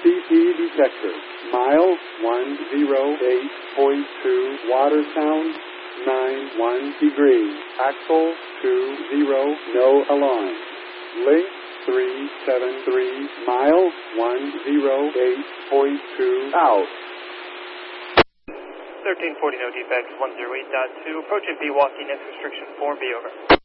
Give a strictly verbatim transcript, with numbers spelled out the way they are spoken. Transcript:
C P detector. Mile one oh eight point two. Water sound nine one degrees. Axle two zero. No alarm. Link three seven three. Mile one oh eight point two. Out. thirteen forty, no defects, one oh eight point two. Approaching B walking, next restriction four B, over.